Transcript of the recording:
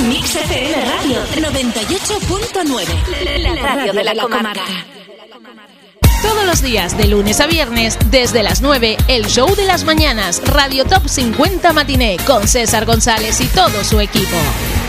Mix FM Radio 98.9. La radio de la comarca. Todos los días, de lunes a viernes, desde las 9, el show de las mañanas, Radio Top 50 Matiné, con César González y todo su equipo.